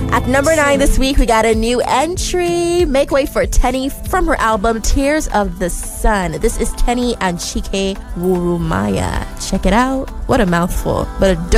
At number 9 this week, we got a new entry. Make way for Tenny from her album Tears of the Sun. This is Tenny and Chike Wurumaya. Check it out. What a mouthful, but a dope